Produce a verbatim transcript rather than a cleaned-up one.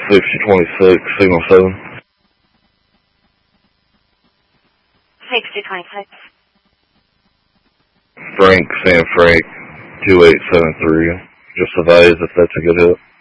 sixty twenty-six, signal seven. sixty twenty-six. Frank, San Frank, two eight seven three. Just advise if that's a good hit.